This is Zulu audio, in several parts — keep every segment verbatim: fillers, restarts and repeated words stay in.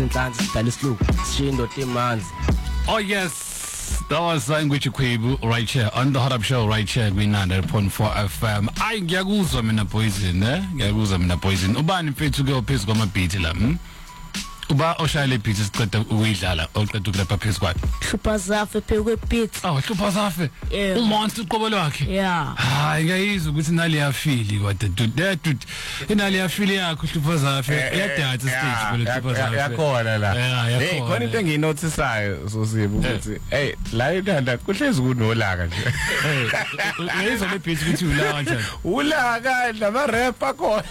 Oh yes, that was Ngwichi Kwebu right here on the Hot Up Show right here ninety-nine point four F M. Ay ngiyakuzwa mina Poison eh ngiyakuzwa mina Poison. Ubani mfethu ke ophezulu kwama beat la hm? Uba oshayile beat siqeda ukuyidlala oqeda ukulapha phezulu kwakhe. Hlupha zafe phekwe beat. Oh hlupha zafe. Umonster uqobo lwakhe. Yeah. Hayi ngiyizwa ukuthi nali yafili kodwa dude dude inali yafili yakho hlupha zafe iyadatha stage phela hlupha zafe. Yakhona la. Hey khona into enginotisayo sosibo ukuthi hey la ikhanda kuhlezi kunolaka nje. Hey ngiyizwa le beat ukuthi ulaka kanjani? Ulaka nama rap akho.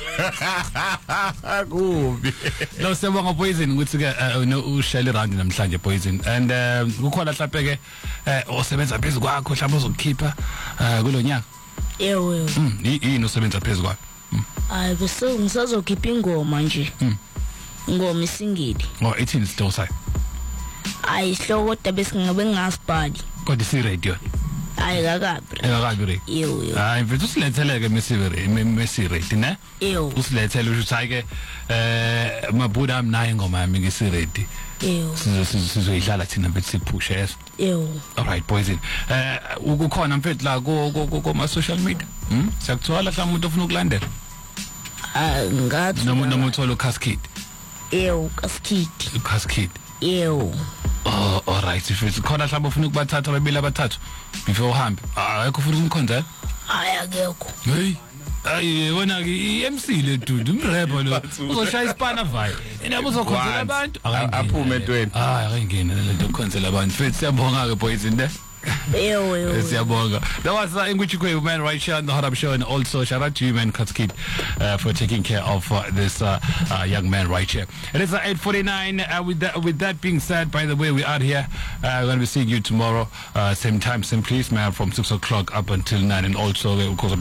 Kubi. Lo sebonga Poison ukuthi ke ushayile round namhlanje Poison and kukhona mhlawumbe ke osebenza phezulu kwakho mhlawumbe uzokukhipha kulonyaka. Yebo yebo. Mm yini osebenza phezulu kwakho? Hayi bese ngisazokhipha ingoma nje. Ingoma isingidi. Oh eighteen still say. Hayi hloko kodwa bese ngabe ngasibhali. Kodwa si radio. Hayi kakabi. Ekakabi. Yebo yebo. Hayi mfethu usiletheleke mesivere mesirate ne? Yebo. Usilethele ukuthi hayi ke eh mabuda ami naye ingoma yami ngisirate. Yebo. Sizoyidlala thina bethi siphushe yes. Yebo. All right Poison. Eh ukukhona mfethu la ko ko ma social media. Hm? Siyakuthola mhlawumbe umuntu ofuna ukulandela. Ah ngathi noma noma uthola uCascade. Yebo, Cascade. uCascade. Yebo. Oh all right mfethu khona mhlawumbe ufuna ukubathatha ababili abathathu before uhambe. Ayikho ufuna umkhonza? Hayi akekho. Hey. Ayi wona ke i-M C le dude umrapper lo uzoshaya isipana vayi enabo uzokhonzela abantu aphume entweni hayi akangene le nto ukhonzela abantu futhi siyabonga ke Poison ne Eyo eyo siyabonga. That was uh, Ngwichi Kwebu man right here on the Hot Up Show, and also shout out to you man Cascade uh, for taking care of uh, this uh, uh, young man right here. It is uh, eight forty-nine. Uh, with that with that being said, by the way, we are here. Uh, we're going to be seeing you tomorrow, uh, same time, same place, man, from six o'clock up until nine, and also of course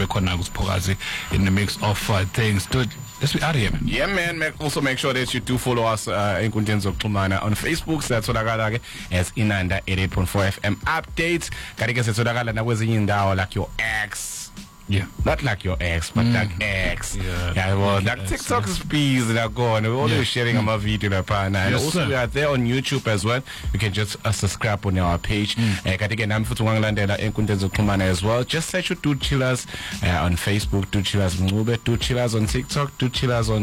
in the mix of uh, things. Dude, let's be out of here, man. Yeah, man. Make, also make sure that you do follow us uh, in Kuntenzo Tumana on Facebook. That's what I got as Inanda eighty-eight point four F M updates. Karike sesodakala na kwezinye indawo like your ex. Yeah. Not like your ex, but mm. like ex. Yeah. Yeah, well, that TikTok speeds that are going. We're always yeah. sharing mm. our video na pana. And yes, also sir. we are there on YouTube as well. You can just uh, subscribe on our page. Eh katika nami futhi wangilandela enkundleni zokuxhumana as well. Just search Dude Chillers uh, on Facebook, Dude Chillers Mncube, Dude Chillers on TikTok, Dude Chillers on